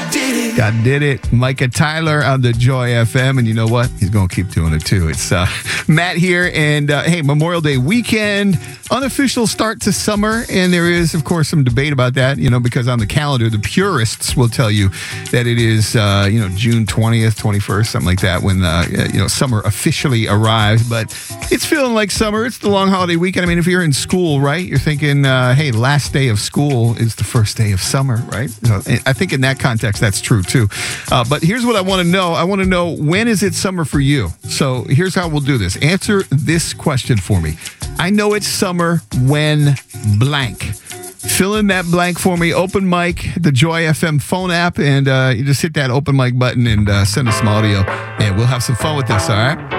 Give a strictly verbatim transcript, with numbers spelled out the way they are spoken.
God did it. Micah Tyler on the Joy F M. And you know what? He's going to keep doing it too. It's uh, Matt here. And uh, hey, Memorial Day weekend, unofficial start to summer. And there is, of course, some debate about that, you know, because on the calendar, the purists will tell you that it is, uh, you know, June twentieth, twenty-first, something like that, when, uh, you know, summer officially arrives. But it's feeling like summer. It's the long holiday weekend. I mean, if you're in school, right, you're thinking, uh, hey, last day of school is the first day of summer, right? So I think in that context, that's true too. Uh, but here's what I want to know. I want to know, when is it summer for you? So here's how we'll do this. Answer this question for me. I know it's summer when blank. Fill in that blank for me. Open mic, the Joy F M phone app, and uh, you just hit that open mic button and uh, send us some audio, and we'll have some fun with this, all right?